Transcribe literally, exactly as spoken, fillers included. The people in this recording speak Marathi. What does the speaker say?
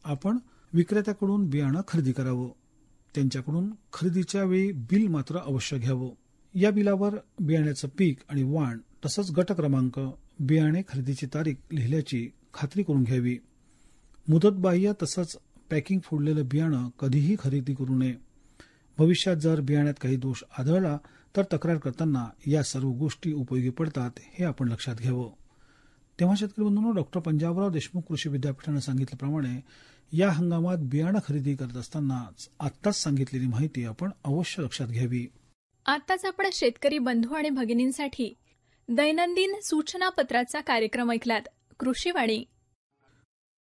आपण विक्रेत्याकडून बियाणं खरेदी करावं. त्यांच्याकडून खरेदीच्या वेळी बिल मात्र अवश्य घ्यावं. या बिलावर बियाण्याचं पीक आणि वाण तसंच गट क्रमांक, बियाणे खरेदीची तारीख लिहिल्याची खात्री करून घ्यावी. मुदतबाह्य तसंच पॅकिंग फोडलेलं बियाणं कधीही खरेदी करू नये. भविष्यात जर बियाण्यात काही दोष आढळला तर तक्रार करताना या सर्व गोष्टी उपयोगी पडतात हे आपण लक्षात घ्यावं. तेव्हा शेतकरी बंधूंनो, डॉक्टर पंजाबराव देशमुख कृषी विद्यापीठानं सांगितल्याप्रमाणे या हंगामात बियाणं खरेदी करत असताना आत्ताच सांगितलेली माहिती आपण अवश्य लक्षात घ्यावी. आताच आपण शेतकरी बंधू आणि भगिनींसाठी दैनंदिन सूचना पत्राचा कार्यक्रम ऐकलात. कृषीवाणी